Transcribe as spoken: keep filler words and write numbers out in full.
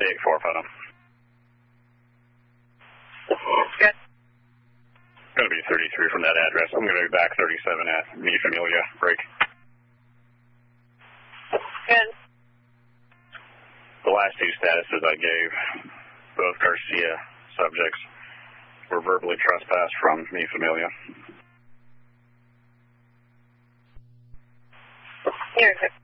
eight four, Putnam. Good. Going to be thirty-three from that address. I'm going to be back thirty-seven at Mi Familia. Break. Good. The last two statuses I gave, both Garcia subjects, were verbally trespassed from Mi Familia. You're good.